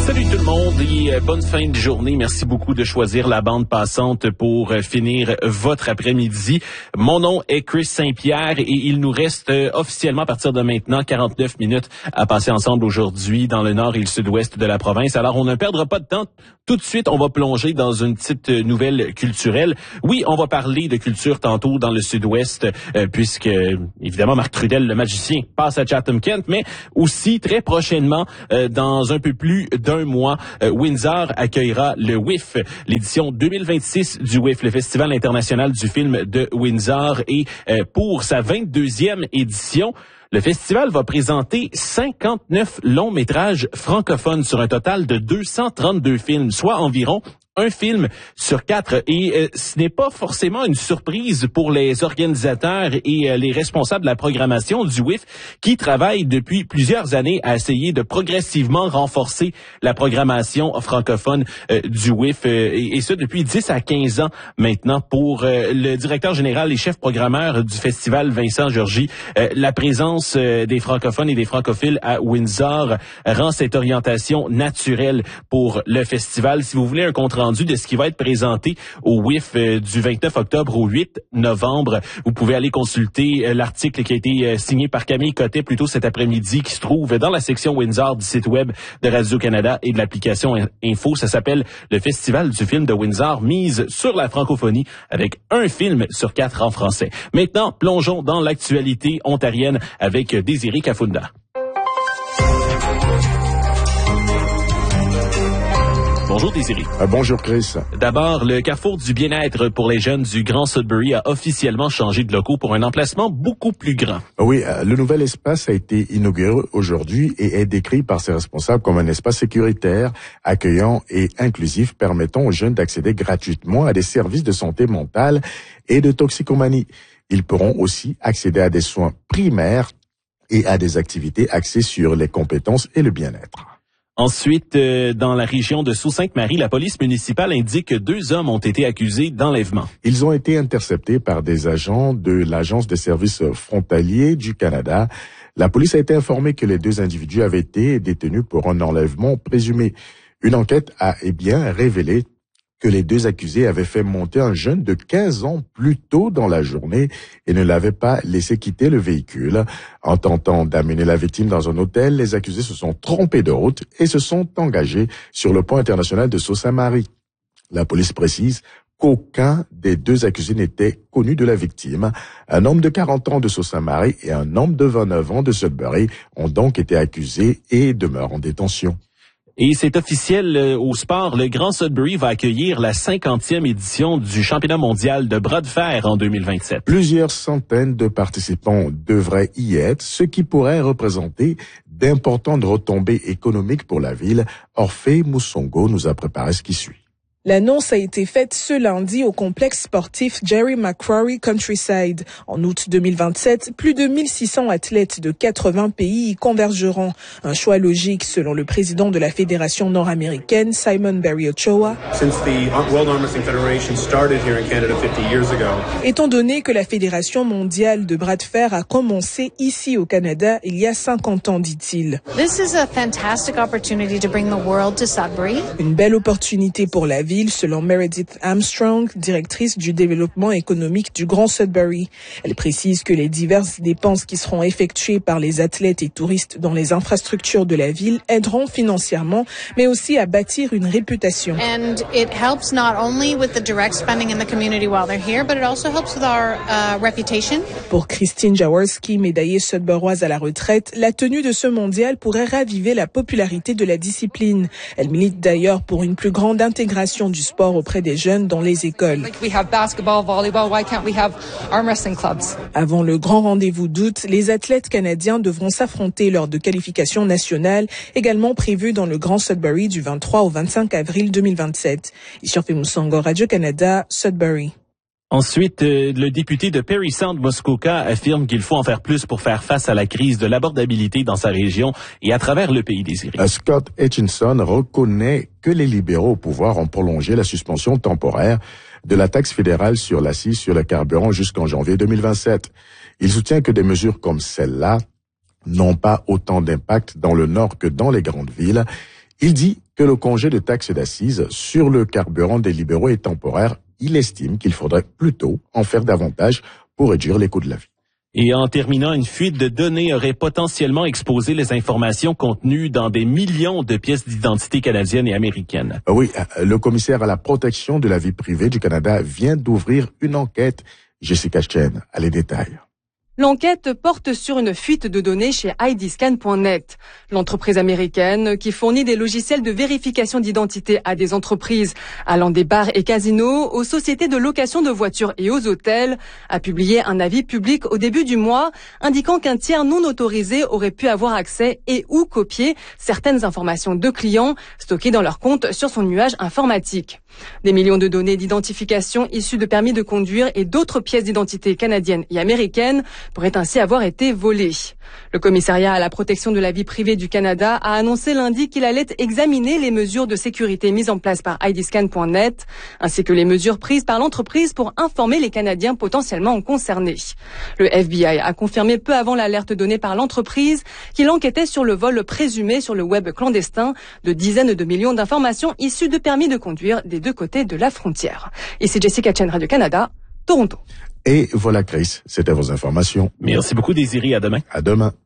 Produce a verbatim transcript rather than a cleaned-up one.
Salut tout le monde et bonne fin de journée. Merci beaucoup de choisir la bande passante pour finir votre après-midi. Mon nom est Chris Saint-Pierre et il nous reste officiellement à partir de maintenant quarante-neuf minutes à passer ensemble aujourd'hui dans le nord et le sud-ouest de la province. Alors on ne perdra pas de temps. Tout de suite, on va plonger dans une petite nouvelle culturelle. Oui, on va parler de culture tantôt dans le sud-ouest euh, puisque, évidemment, Marc Trudel, le magicien, passe à Chatham-Kent, mais aussi très prochainement, euh, dans un peu plus d'un mois, euh, Windsor accueillera le W I F, l'édition deux mille vingt-six du W I F, le Festival international du film de Windsor. Et euh, pour sa vingt-deuxième édition, le festival va présenter cinquante-neuf longs métrages francophones sur un total de deux cent trente-deux films, soit environ un film sur quatre. Et euh, ce n'est pas forcément une surprise pour les organisateurs et euh, les responsables de la programmation du W I F qui travaillent depuis plusieurs années à essayer de progressivement renforcer la programmation francophone euh, du W I F. Euh, et, et ça depuis dix à quinze ans maintenant. Pour euh, le directeur général et chef programmeur du festival, Vincent Georgie, euh, la présence euh, des francophones et des francophiles à Windsor rend cette orientation naturelle pour le festival. Si vous voulez un compte rendu de ce qui va être présenté au W I F euh, du vingt-neuf octobre au huit novembre. Vous pouvez aller consulter euh, l'article qui a été euh, signé par Camille Cotet plus tôt cet après-midi, qui se trouve dans la section Windsor du site web de Radio-Canada et de l'application Info. Ça s'appelle le Festival du film de Windsor, mise sur la francophonie avec un film sur quatre en français. Maintenant, plongeons dans l'actualité ontarienne avec Désiré Kafunda. Bonjour Désiré. Euh, bonjour Chris. D'abord, le carrefour du bien-être pour les jeunes du Grand Sudbury a officiellement changé de locaux pour un emplacement beaucoup plus grand. Oui, euh, le nouvel espace a été inauguré aujourd'hui et est décrit par ses responsables comme un espace sécuritaire, accueillant et inclusif, permettant aux jeunes d'accéder gratuitement à des services de santé mentale et de toxicomanie. Ils pourront aussi accéder à des soins primaires et à des activités axées sur les compétences et le bien-être. Ensuite, euh, dans la région de Sault-Sainte-Marie, la police municipale indique que deux hommes ont été accusés d'enlèvement. Ils ont été interceptés par des agents de l'Agence des services frontaliers du Canada. La police a été informée que les deux individus avaient été détenus pour un enlèvement présumé. Une enquête a eh bien révélé que les deux accusés avaient fait monter un jeune de quinze ans plus tôt dans la journée et ne l'avaient pas laissé quitter le véhicule. En tentant d'amener la victime dans un hôtel, les accusés se sont trompés de route et se sont engagés sur le pont international de Sault-Sainte-Marie. La police précise qu'aucun des deux accusés n'était connu de la victime. Un homme de quarante ans de Sault-Sainte-Marie et un homme de vingt-neuf ans de Sudbury ont donc été accusés et demeurent en détention. Et c'est officiel euh, au sport, le Grand Sudbury va accueillir la cinquantième édition du championnat mondial de bras de fer en deux mille vingt-sept. Plusieurs centaines de participants devraient y être, ce qui pourrait représenter d'importantes retombées économiques pour la ville. Orphée Moussongo nous a préparé ce qui suit. L'annonce a été faite ce lundi au complexe sportif Jerry McCrory Countryside. En août deux mille vingt-sept, plus de mille six cents athlètes de quatre-vingts pays y convergeront. Un choix logique selon le président de la fédération nord-américaine, Simon Barry Ochoa. Étant donné que la fédération mondiale de bras de fer a commencé ici au Canada il y a cinquante ans, dit-il. This is a fantastic opportunity to bring the world to Sudbury. Une belle opportunité pour la ville, selon Meredith Armstrong, directrice du développement économique du Grand Sudbury. Elle précise que les diverses dépenses qui seront effectuées par les athlètes et touristes dans les infrastructures de la ville aideront financièrement, mais aussi à bâtir une réputation. And it helps not only with the direct spending in the community while they're here, but it also helps with our uh, reputation. Pour Christine Jaworski, médaillée sudburoise à la retraite, la tenue de ce mondial pourrait raviver la popularité de la discipline. Elle milite d'ailleurs pour une plus grande intégration du sport auprès des jeunes dans les écoles. Like we have basketball, volleyball, why can't we have arm wrestling clubs? Avant le grand rendez-vous d'août, les athlètes canadiens devront s'affronter lors de qualifications nationales, également prévues dans le Grand Sudbury du vingt-trois au vingt-cinq avril deux mille vingt-sept. Ici Orphée Moussongo, Radio-Canada, Sudbury. Ensuite, euh, le député de Parry Sound Muskoka affirme qu'il faut en faire plus pour faire face à la crise de l'abordabilité dans sa région et à travers le pays désiré. Scott Hutchinson reconnaît que les libéraux au pouvoir ont prolongé la suspension temporaire de la taxe fédérale sur l'accise sur le carburant jusqu'en janvier deux mille vingt-sept. Il soutient que des mesures comme celle-là n'ont pas autant d'impact dans le nord que dans les grandes villes. Il dit que le congé de taxe d'assises sur le carburant des libéraux est temporaire. Il estime qu'il faudrait plutôt en faire davantage pour réduire les coûts de la vie. Et en terminant, une fuite de données aurait potentiellement exposé les informations contenues dans des millions de pièces d'identité canadiennes et américaines. Oui, le commissaire à la protection de la vie privée du Canada vient d'ouvrir une enquête. Jessica Chen a les détails. L'enquête porte sur une fuite de données chez I D scan point net. L'entreprise américaine, qui fournit des logiciels de vérification d'identité à des entreprises allant des bars et casinos, aux sociétés de location de voitures et aux hôtels, a publié un avis public au début du mois indiquant qu'un tiers non autorisé aurait pu avoir accès et ou copier certaines informations de clients stockées dans leur compte sur son nuage informatique. Des millions de données d'identification issues de permis de conduire et d'autres pièces d'identité canadiennes et américaines pourraient ainsi avoir été volées. Le commissariat à la protection de la vie privée du Canada a annoncé lundi qu'il allait examiner les mesures de sécurité mises en place par I D scan point net, ainsi que les mesures prises par l'entreprise pour informer les Canadiens potentiellement concernés. Le F B I a confirmé peu avant l'alerte donnée par l'entreprise qu'il enquêtait sur le vol présumé sur le web clandestin de dizaines de millions d'informations issues de permis de conduire des deux côtés de la frontière. Ici Jessica Chen, Radio-Canada, Toronto. Et voilà, Chris, c'était vos informations. Merci beaucoup, Désiré. À demain. À demain.